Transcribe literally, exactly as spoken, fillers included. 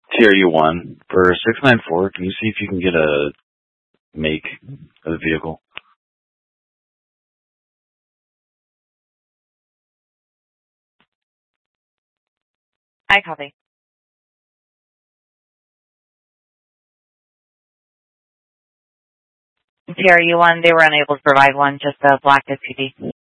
T R U one for six nine four. Can you see if you can get a make of the vehicle? I copy. T R U one, they were unable to provide one, just a black S U V.